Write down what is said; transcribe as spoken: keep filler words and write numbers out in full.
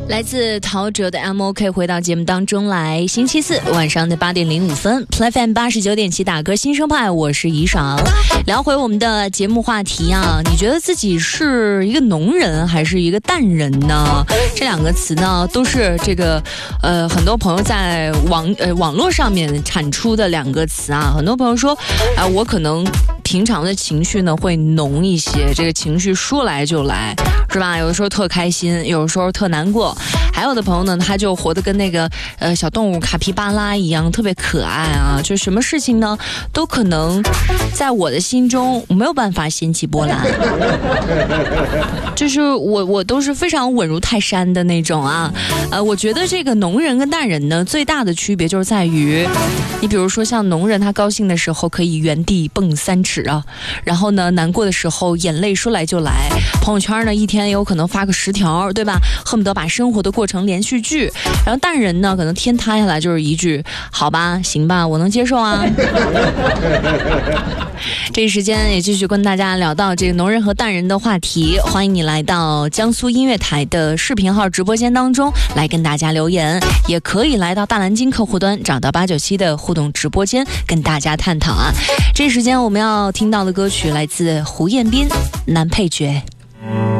来自陶喆的 M O K 回到节目当中来，星期四晚上的八点零五分 Play F M 八十九点七打歌新生派，我是怡爽。聊回我们的节目话题啊，你觉得自己是一个农人还是一个蛋人呢？这两个词呢都是这个呃很多朋友在网呃网络上面产出的两个词啊。很多朋友说啊、呃，我可能平常的情绪呢会浓一些，这个情绪说来就来，是吧？有的时候特开心，有的时候特难过。还有的朋友呢，他就活得跟那个呃小动物卡皮巴拉一样，特别可爱啊！就什么事情呢，都可能在我的心中没有办法掀起波澜，就是我我都是非常稳如泰山的那种啊。呃，我觉得这个农人跟蛋人呢，最大的区别就是在于，你比如说像农人，他高兴的时候可以原地蹦三尺啊，然后呢，难过的时候眼泪说来就来，朋友圈呢一天有可能发个十条，对吧？恨不得把生活的过程连续剧。然后蛋人呢，可能天塌下来就是一句好吧行吧，我能接受啊。这一时间也继续跟大家聊到这个农人和蛋人的话题，欢迎你来到江苏音乐台的视频号直播间当中来跟大家留言，也可以来到大蓝鲸客户端找到八九七的互动直播间跟大家探讨啊。这一时间我们要听到的歌曲来自胡彦斌，男配角。